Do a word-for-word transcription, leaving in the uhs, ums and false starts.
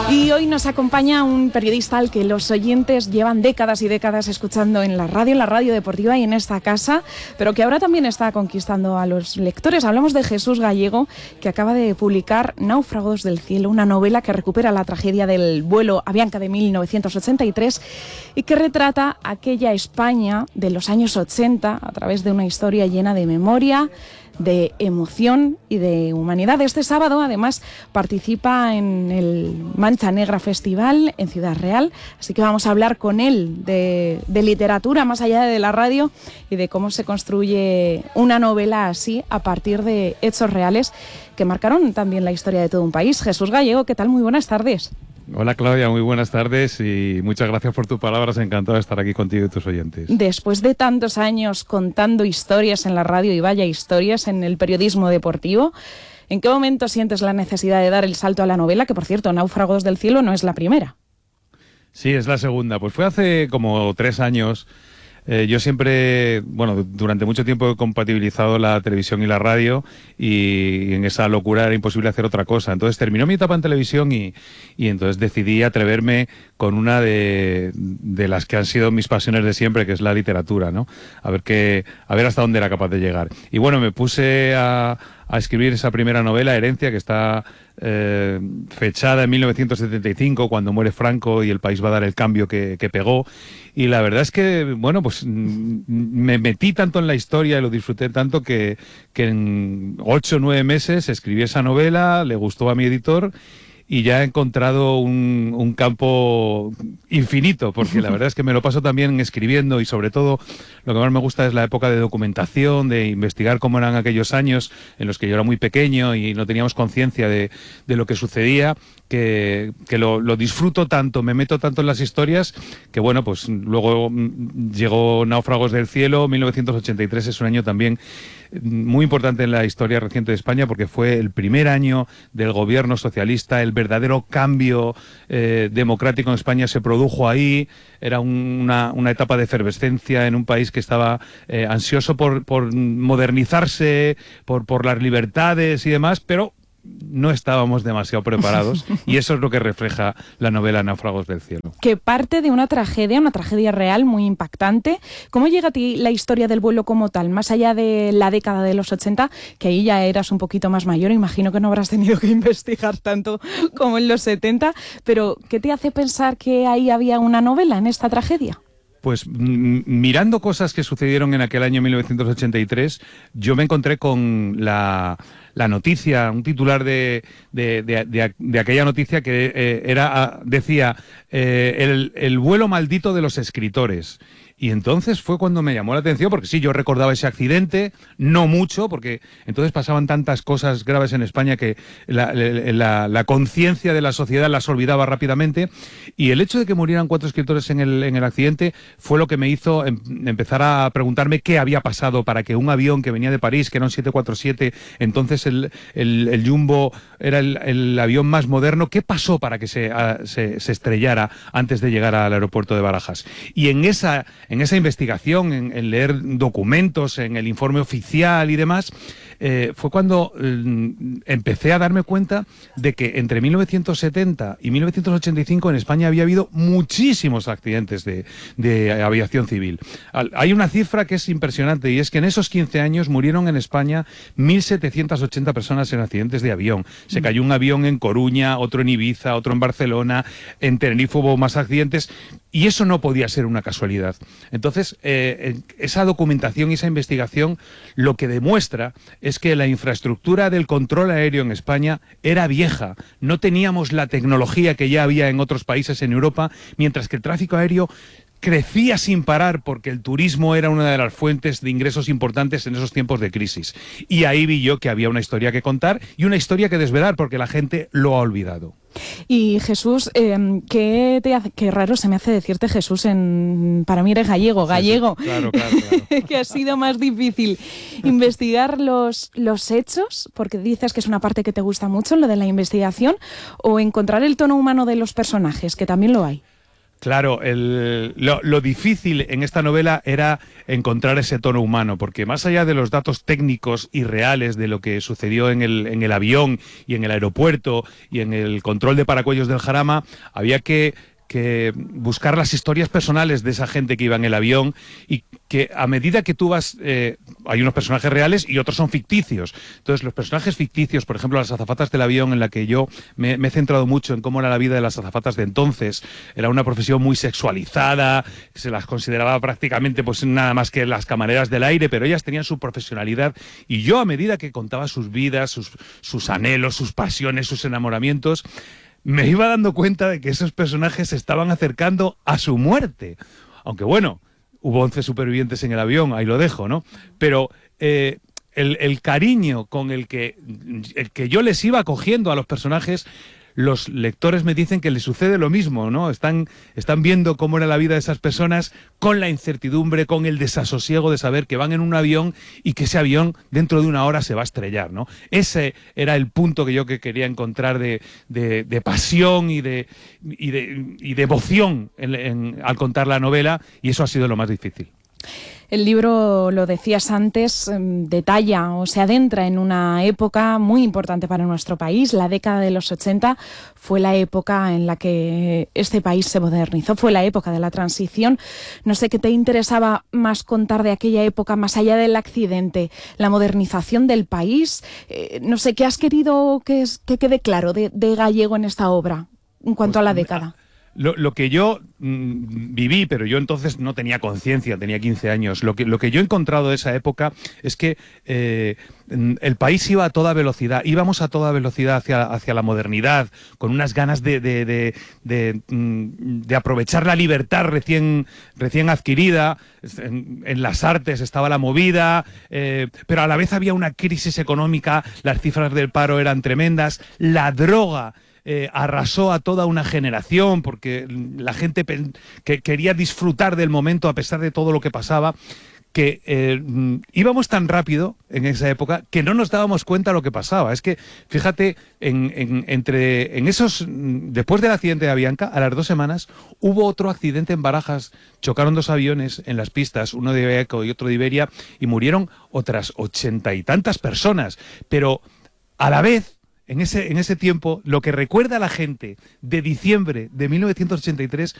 Y hoy nos acompaña un periodista al que los oyentes llevan décadas y décadas escuchando en la radio, en la radio deportiva y en esta casa, pero que ahora también está conquistando a los lectores. Hablamos de Jesús Gallego, que acaba de publicar Náufragos del cielo, una novela que recupera la tragedia del vuelo Avianca de mil novecientos ochenta y tres y que retrata aquella España de los años ochenta a través de una historia llena de memoria, de emoción y de humanidad. Este sábado, además, participa en el Mancha Negra Festival en Ciudad Real, así que vamos a hablar con él de, de literatura más allá de la radio y de cómo se construye una novela así a partir de hechos reales que marcaron también la historia de todo un país. Jesús Gallego, ¿qué tal? Muy buenas tardes. Hola Claudia, muy buenas tardes y muchas gracias por tus palabras, encantado de estar aquí contigo y tus oyentes. Después de tantos años contando historias en la radio y vaya historias en el periodismo deportivo, ¿en qué momento sientes la necesidad de dar el salto a la novela? Que por cierto, Náufragos del cielo no es la primera. Sí, es la segunda, pues fue hace como tres años. Eh, yo siempre, bueno, durante mucho tiempo he compatibilizado la televisión y la radio y en esa locura era imposible hacer otra cosa. Entonces terminó mi etapa en televisión y, y entonces decidí atreverme con una de, de las que han sido mis pasiones de siempre, que es la literatura, ¿no? A ver qué, a ver hasta dónde era capaz de llegar. Y bueno, me puse a, a escribir esa primera novela, Herencia, que está eh, fechada en mil novecientos setenta y cinco, cuando muere Franco y el país va a dar el cambio que, que pegó. Y la verdad es que, bueno, pues me metí tanto en la historia y lo disfruté tanto que, que en ocho o nueve meses escribí esa novela, le gustó a mi editor y ya he encontrado un, un campo infinito, porque la verdad es que me lo paso también escribiendo y sobre todo lo que más me gusta es la época de documentación, de investigar cómo eran aquellos años en los que yo era muy pequeño y no teníamos conciencia de, de lo que sucedía, que, que lo, lo disfruto tanto, me meto tanto en las historias, que bueno, pues luego llegó Náufragos del cielo, mil novecientos ochenta y tres es un año también muy importante en la historia reciente de España porque fue el primer año del gobierno socialista, el verdadero cambio eh, democrático en España se produjo ahí, era un, una, una etapa de efervescencia en un país que estaba eh, ansioso por, por modernizarse, por, por las libertades y demás, pero no estábamos demasiado preparados y eso es lo que refleja la novela Náufragos del cielo. Que parte de una tragedia, una tragedia real muy impactante. ¿Cómo llega a ti la historia del vuelo como tal? Más allá de la década de los ochenta, que ahí ya eras un poquito más mayor, imagino que no habrás tenido que investigar tanto como en los setenta, pero ¿qué te hace pensar que ahí había una novela en esta tragedia? Pues mirando cosas que sucedieron en aquel año mil novecientos ochenta y tres, yo me encontré con la, la noticia, un titular de, de, de, de, de aquella noticia que eh, era decía eh, el, el vuelo maldito de los escritores. Y entonces fue cuando me llamó la atención, porque sí, yo recordaba ese accidente, no mucho, porque entonces pasaban tantas cosas graves en España que la, la, la conciencia de la sociedad las olvidaba rápidamente. Y el hecho de que murieran cuatro escritores en el, en el accidente fue lo que me hizo em, empezar a preguntarme qué había pasado para que un avión que venía de París, que era un siete cuatro siete, entonces el, el, el Jumbo era el, el avión más moderno, ¿qué pasó para que se, a, se, se estrellara antes de llegar al aeropuerto de Barajas? Y en esa... En esa investigación, en, en leer documentos, en el informe oficial y demás, eh, fue cuando eh, empecé a darme cuenta de que entre mil novecientos setenta y mil novecientos ochenta y cinco en España había habido muchísimos accidentes de, de aviación civil. Al, hay una cifra que es impresionante y es que en esos quince años murieron en España mil setecientas ochenta personas en accidentes de avión. Se cayó un avión en Coruña, otro en Ibiza, otro en Barcelona, en Tenerife hubo más accidentes y eso no podía ser una casualidad. Entonces, eh, esa documentación y esa investigación lo que demuestra es que la infraestructura del control aéreo en España era vieja. No teníamos la tecnología que ya había en otros países en Europa, mientras que el tráfico aéreo crecía sin parar porque el turismo era una de las fuentes de ingresos importantes en esos tiempos de crisis. Y ahí vi yo que había una historia que contar y una historia que desvelar porque la gente lo ha olvidado. Y Jesús, eh, ¿qué, te hace, qué raro se me hace decirte Jesús, en, para mí eres gallego, gallego, sí, sí. Claro, claro, claro. que ha sido más difícil investigar los, los hechos, porque dices que es una parte que te gusta mucho, lo de la investigación, o encontrar el tono humano de los personajes, que también lo hay. Claro, el, lo, lo difícil en esta novela era encontrar ese tono humano, porque más allá de los datos técnicos y reales de lo que sucedió en el, en el avión y en el aeropuerto y en el control de paracuellos del Jarama, había que que buscar las historias personales de esa gente que iba en el avión, y que a medida que tú vas, eh, hay unos personajes reales y otros son ficticios. Entonces los personajes ficticios, por ejemplo las azafatas del avión, en la que yo me, me he centrado mucho en cómo era la vida de las azafatas de entonces, era una profesión muy sexualizada, se las consideraba prácticamente pues nada más que las camareras del aire, pero ellas tenían su profesionalidad, y yo a medida que contaba sus vidas, sus, sus anhelos, sus pasiones, sus enamoramientos, me iba dando cuenta de que esos personajes se estaban acercando a su muerte. Aunque bueno, hubo once supervivientes en el avión, ahí lo dejo, ¿no? Pero eh, el, el cariño con el que, el que yo les iba cogiendo a los personajes, los lectores me dicen que les sucede lo mismo, ¿no? Están, están viendo cómo era la vida de esas personas con la incertidumbre, con el desasosiego de saber que van en un avión y que ese avión dentro de una hora se va a estrellar, ¿no? Ese era el punto que yo que quería encontrar de, de, de pasión y de, y de, y de devoción en, en, al contar la novela, y eso ha sido lo más difícil. El libro, lo decías antes, detalla o se adentra en una época muy importante para nuestro país. La década de los ochenta fue la época en la que este país se modernizó, fue la época de la transición. No sé qué te interesaba más contar de aquella época, más allá del accidente, la modernización del país. Eh, no sé, ¿qué has querido que, que quede claro de, de Gallego en esta obra en cuanto pues, a la década? Lo, lo que yo mmm, viví, pero yo entonces no tenía conciencia, tenía quince años, lo que, lo que yo he encontrado de esa época es que eh, el país iba a toda velocidad, íbamos a toda velocidad hacia, hacia la modernidad, con unas ganas de, de, de, de, de aprovechar la libertad recién, recién adquirida. En, en las artes estaba la movida, eh, pero a la vez había una crisis económica, las cifras del paro eran tremendas, la droga Eh, arrasó a toda una generación porque la gente que quería disfrutar del momento a pesar de todo lo que pasaba, que eh, íbamos tan rápido en esa época que no nos dábamos cuenta de lo que pasaba. Es que, fíjate, en, en, entre, en esos, después del accidente de Avianca, a las dos semanas, hubo otro accidente en Barajas. Chocaron dos aviones en las pistas, uno de Ibeco y otro de Iberia, y murieron otras ochenta y tantas personas. Pero a la vez, En ese, en ese tiempo, lo que recuerda a la gente de diciembre de mil novecientos ochenta y tres